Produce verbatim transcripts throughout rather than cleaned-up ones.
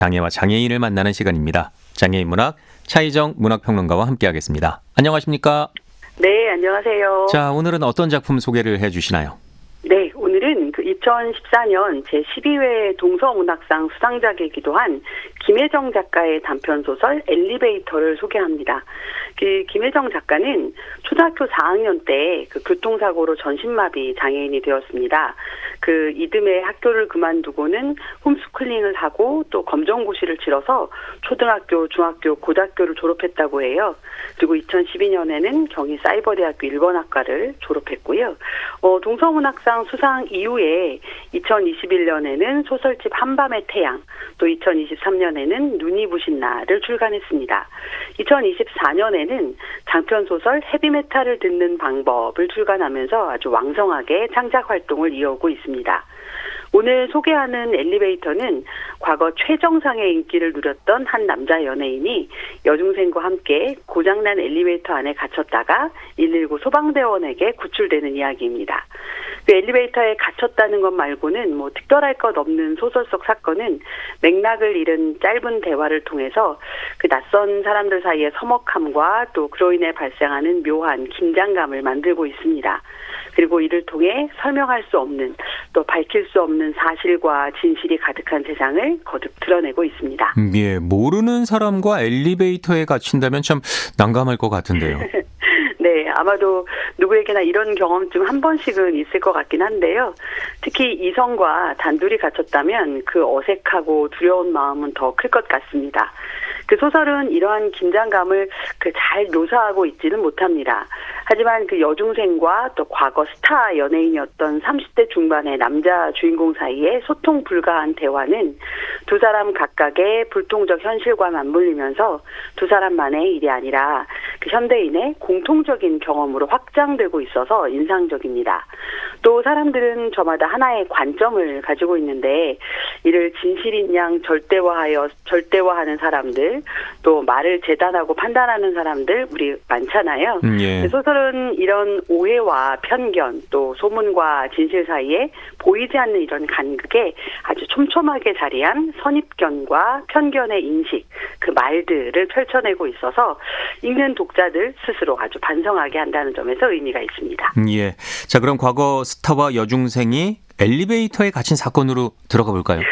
장애와 장애인을 만나는 시간입니다. 장애인 문학 차희정 문학평론가와 함께하겠습니다. 안녕하십니까? 네, 안녕하세요. 자, 오늘은 어떤 작품 소개를 해주시나요? 네, 오늘은 그 이천십사 년 제십이 회 동서문학상 수상작이기도 한 김혜정 작가의 단편소설 엘리베이터를 소개합니다. 그 김혜정 작가는 초등학교 사 학년 때 그 교통사고로 전신마비 장애인이 되었습니다. 그 이듬해 학교를 그만두고는 홈스쿨링을 하고 또 검정고시를 치러서 초등학교, 중학교, 고등학교를 졸업했다고 해요. 그리고 이천십이 년에는 경희사이버대학교 일 번학과를 졸업했고요. 어, 동서문학상 수상 이후에 이천이십일 년에는 소설집 한밤의 태양, 또 이천이십삼 년에는 눈이 부신 날을 출간했습니다. 이천이십사 년에는 장편소설 헤비메탈을 듣는 방법을 출간하면서 아주 왕성하게 창작 활동을 이어오고 있습니다. 오늘 소개하는 엘리베이터는 과거 최정상의 인기를 누렸던 한 남자 연예인이 여중생과 함께 고장난 엘리베이터 안에 갇혔다가 일일구 소방대원에게 구출되는 이야기입니다. 그 엘리베이터에 갇혔다는 것 말고는 뭐 특별할 것 없는 소설 속 사건은 맥락을 잃은 짧은 대화를 통해서 그 낯선 사람들 사이의 서먹함과 또 그로 인해 발생하는 묘한 긴장감을 만들고 있습니다. 그리고 이를 통해 설명할 수 없는 또 밝힐 수 없는 사실과 진실이 가득한 세상을 거듭 드러내고 있습니다. 예, 모르는 사람과 엘리베이터에 갇힌다면 참 난감할 것 같은데요. 네, 아마도 누구에게나 이런 경험쯤 한 번씩은 있을 것 같긴 한데요. 특히 이성과 단둘이 갇혔다면 그 어색하고 두려운 마음은 더 클 것 같습니다. 그 소설은 이러한 긴장감을 그 잘 묘사하고 있지는 못합니다. 하지만 그 여중생과 또 과거 스타 연예인이었던 삼십 대 중반의 남자 주인공 사이에 소통 불가한 대화는 두 사람 각각의 불통적 현실과 맞물리면서 두 사람만의 일이 아니라 그 현대인의 공통적인 경험으로 확장되고 있어서 인상적입니다. 또 사람들은 저마다 하나의 관점을 가지고 있는데 이를 진실인 양 절대화하여 절대화하는 사람들, 또 말을 재단하고 판단하는 사람들 우리 많잖아요. 음, 예. 소설은 이런 오해와 편견, 또 소문과 진실 사이에 보이지 않는 이런 간극에 아주 촘촘하게 자리한 선입견과 편견의 인식, 그 말들을 펼쳐내고 있어서 읽는 독자들 스스로 아주 반성하게 한다는 점에서 의미가 있습니다. 음, 예. 자, 그럼 과거 스타와 여중생이 엘리베이터에 갇힌 사건으로 들어가 볼까요?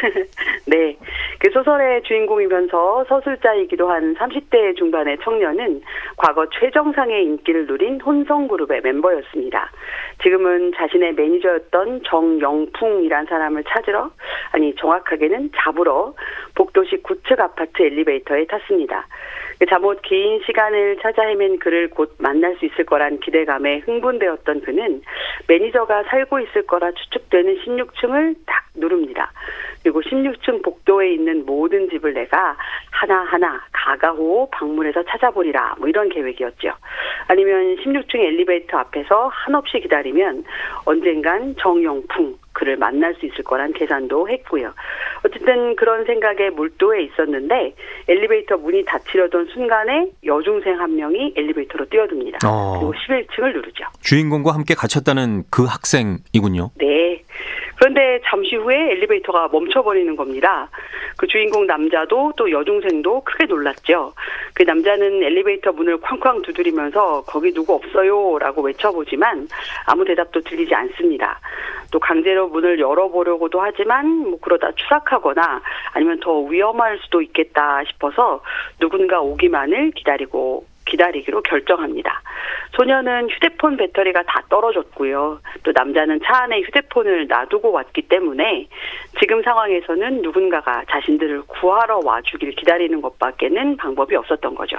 네. 그 소설의 주인공이면서 서술자이기도 한 삼십 대 중반의 청년은 과거 최정상의 인기를 누린 혼성그룹의 멤버였습니다. 지금은 자신의 매니저였던 정영풍이란 사람을 찾으러, 아니 정확하게는 잡으러 복도시 구층 아파트 엘리베이터에 탔습니다. 그 잠옷 긴 시간을 찾아 헤맨 그를 곧 만날 수 있을 거란 기대감에 흥분되었던 그는 매니저가 살고 있을 거라 추측되는 십육 층을 딱 누릅니다. 그리고 십육 층 복도에 있는 모든 집을 내가 하나하나 가가호 방문해서 찾아보리라, 뭐 이런 계획이었죠. 아니면 십육 층 엘리베이터 앞에서 한없이 기다리면 언젠간 정영풍 그를 만날 수 있을 거란 계산도 했고요. 어쨌든 그런 생각에 몰두해 있었는데 엘리베이터 문이 닫히려던 순간에 여중생 한 명이 엘리베이터로 뛰어듭니다. 어. 그리고 십일 층을 누르죠. 주인공과 함께 갇혔다는 그 학생이군요. 네. 그런데 잠시 후에 엘리베이터가 멈춰버리는 겁니다. 그 주인공 남자도 또 여중생도 크게 놀랐죠. 그 남자는 엘리베이터 문을 쾅쾅 두드리면서 거기 누구 없어요 라고 외쳐보지만 아무 대답도 들리지 않습니다. 또 강제로 문을 열어보려고도 하지만 뭐 그러다 추락하거나 아니면 더 위험할 수도 있겠다 싶어서 누군가 오기만을 기다리고 기다리기로 결정합니다. 소녀는 휴대폰 배터리가 다 떨어졌고요. 또 남자는 차 안에 휴대폰을 놔두고 왔기 때문에 지금 상황에서는 누군가가 자신들을 구하러 와주길 기다리는 것밖에는 방법이 없었던 거죠.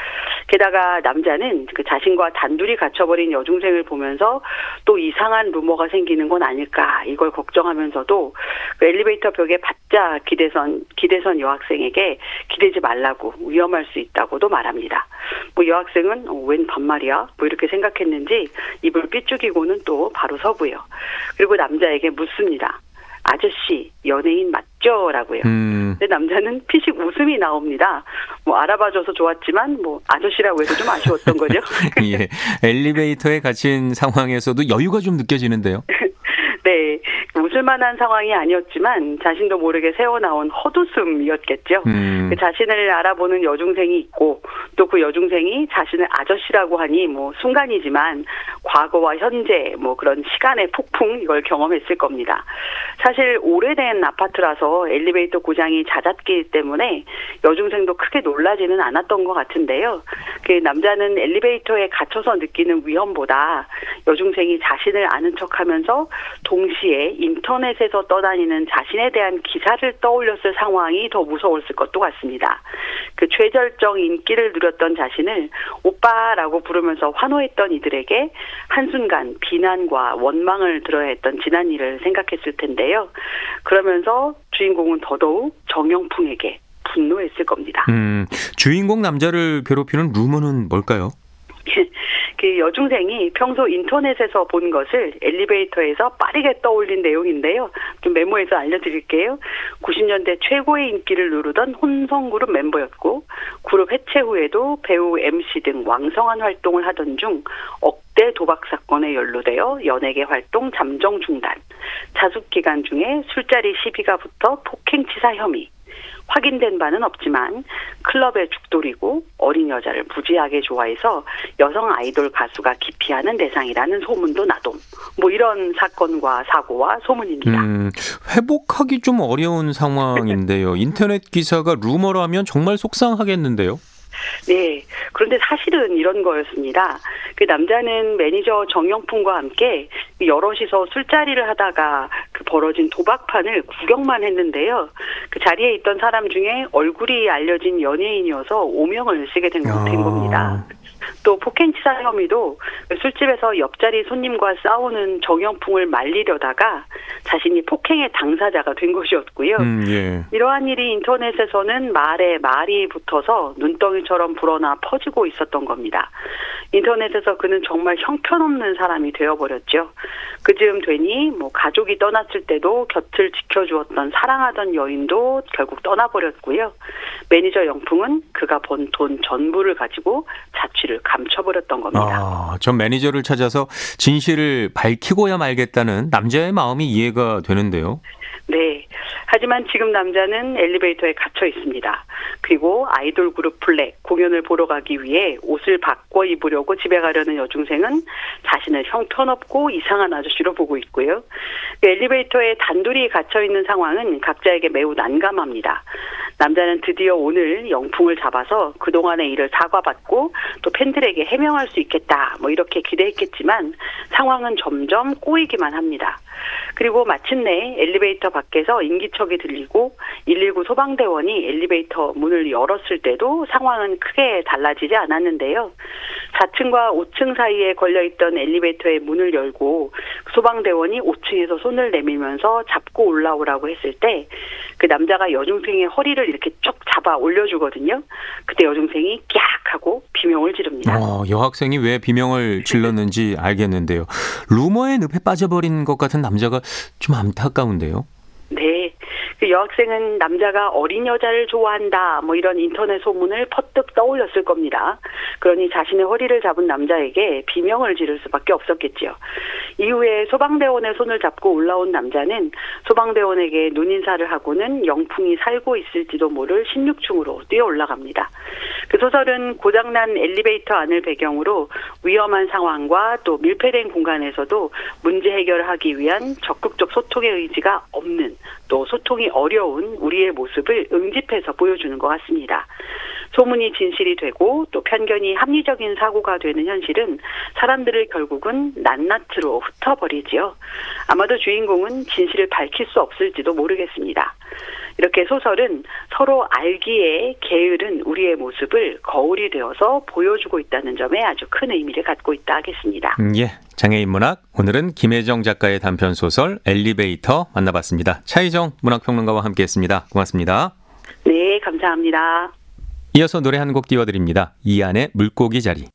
게다가 남자는 그 자신과 단둘이 갇혀버린 여중생을 보면서 또 이상한 루머가 생기는 건 아닐까 이걸 걱정하면서도 그 엘리베이터 벽에 바짝 기대선 기대선 여학생에게 기대지 말라고 위험할 수 있다고도 말합니다. 뭐 여학생은 어, 웬 반말이야? 뭐 이렇게 생각했는지 입을 삐죽이고는 또 바로 서고요. 그리고 남자에게 묻습니다. 아저씨 연예인 맞죠? 라고요. 음. 근데 남자는 피식 웃음이 나옵니다. 뭐 알아봐줘서 좋았지만 뭐 아저씨라고 해서 좀 아쉬웠던 거죠. 예, 엘리베이터에 갇힌 상황에서도 여유가 좀 느껴지는데요. 네, 웃을 만한 상황이 아니었지만 자신도 모르게 새어나온 헛웃음이었겠죠. 음. 그 자신을 알아보는 여중생이 있고 또 그 여중생이 자신을 아저씨라고 하니 뭐 순간이지만 과거와 현재 뭐 그런 시간의 폭풍 이걸 경험했을 겁니다. 사실 오래된 아파트라서 엘리베이터 고장이 잦았기 때문에 여중생도 크게 놀라지는 않았던 것 같은데요. 그 남자는 엘리베이터에 갇혀서 느끼는 위험보다 여중생이 자신을 아는 척하면서 동시에 인터넷에서 떠다니는 자신에 대한 기사를 떠올렸을 상황이 더 무서웠을 것도 같습니다. 그 최절정 인기를 누렸던 자신을 오빠라고 부르면서 환호했던 이들에게 한순간 비난과 원망을 들어야 했던 지난 일을 생각했을 텐데요. 그러면서 주인공은 더더욱 정영풍에게 분노했을 겁니다. 음, 주인공 남자를 괴롭히는 루머는 뭘까요? 그 여중생이 평소 인터넷에서 본 것을 엘리베이터에서 빠르게 떠올린 내용인데요. 좀 메모해서 알려드릴게요. 구십 년대 최고의 인기를 누르던 혼성그룹 멤버였고 그룹 해체 후에도 배우, 엠씨 등 왕성한 활동을 하던 중 억대 도박 사건에 연루되어 연예계 활동 잠정 중단, 자숙 기간 중에 술자리 시비가 붙어 폭행치사 혐의, 확인된 바는 없지만 클럽의 죽돌이고 어린 여자를 무지하게 좋아해서 여성 아이돌 가수가 기피하는 대상이라는 소문도 나돔. 뭐 이런 사건과 사고와 소문입니다. 음, 회복하기 좀 어려운 상황인데요. 인터넷 기사가 루머라면 정말 속상하겠는데요. 네. 그런데 사실은 이런 거였습니다. 그 남자는 매니저 정영풍과 함께 여럿이서 술자리를 하다가 그 벌어진 도박판을 구경만 했는데요. 그 자리에 있던 사람 중에 얼굴이 알려진 연예인이어서 오명을 쓰게 된, 아. 된 겁니다. 또 폭행치사 혐의도 술집에서 옆자리 손님과 싸우는 정영풍을 말리려다가 자신이 폭행의 당사자가 된 것이었고요. 음, 예. 이러한 일이 인터넷에서는 말에 말이 붙어서 눈덩이처럼 불어나 퍼지고 있었던 겁니다. 인터넷에서 그는 정말 형편없는 사람이 되어버렸죠. 그즈음 되니 뭐 가족이 떠났을 때도 곁을 지켜주었던 사랑하던 여인도 결국 떠나버렸고요. 매니저 영풍은 그가 번 돈 전부를 가지고 자취를 감춰버렸던 겁니다. 아, 전 매니저를 찾아서 진실을 밝히고야 말겠다는 남자의 마음이 이해가 되는데요. 네. 하지만 지금 남자는 엘리베이터에 갇혀 있습니다. 그리고 아이돌 그룹 블랙 공연을 보러 가기 위해 옷을 바꿔 입으려고 집에 가려는 여중생은 자신을 형편없고 이상한 아저씨로 보고 있고요. 엘리베이터에 단둘이 갇혀 있는 상황은 각자에게 매우 난감합니다. 남자는 드디어 오늘 영풍을 잡아서 그동안의 일을 사과받고 또 팬들에게 해명할 수 있겠다 뭐 이렇게 기대했겠지만 상황은 점점 꼬이기만 합니다. 그리고 마침내 엘리베이터 밖에서 인기척이 들리고 일일구 소방대원이 엘리베이터 문을 열었을 때도 상황은 크게 달라지지 않았는데요. 사 층과 오 층 사이에 걸려있던 엘리베이터의 문을 열고 소방대원이 오 층에서 손을 내밀면서 잡고 올라오라고 했을 때 그 남자가 여중생의 허리를 이렇게 쭉 잡아 올려주거든요. 그때 여중생이 깍 하고 비명을 지릅니다. 어, 여학생이 왜 비명을 질렀는지 알겠는데요. 루머의 늪에 빠져버린 것 같은 남자가 좀 안타까운데요. 네. 그 여학생은 남자가 어린 여자를 좋아한다 뭐 이런 인터넷 소문을 퍼뜩 떠올렸을 겁니다. 그러니 자신의 허리를 잡은 남자에게 비명을 지를 수밖에 없었겠죠. 이후에 소방대원의 손을 잡고 올라온 남자는 소방대원에게 눈인사를 하고는 영풍이 살고 있을지도 모를 십육 층으로 뛰어 올라갑니다. 그 소설은 고장난 엘리베이터 안을 배경으로 위험한 상황과 또 밀폐된 공간에서도 문제 해결을 하기 위한 적극적 소통의 의지가 없는 또 소통이 어려운 우리의 모습을 응집해서 보여주는 것 같습니다. 소문이 진실이 되고 또 편견이 합리적인 사고가 되는 현실은 사람들을 결국은 낱낱으로 흩어버리지요. 아마도 주인공은 진실을 밝힐 수 없을지도 모르겠습니다. 이렇게 소설은 서로 알기에 게으른 우리의 모습을 거울이 되어서 보여주고 있다는 점에 아주 큰 의미를 갖고 있다 하겠습니다. 음, 예, 장애인 문학 오늘은 김혜정 작가의 단편 소설 엘리베이터 만나봤습니다. 차희정 문학평론가와 함께했습니다. 고맙습니다. 네, 감사합니다. 이어서 노래 한 곡 띄워드립니다. 이안의 물고기 자리.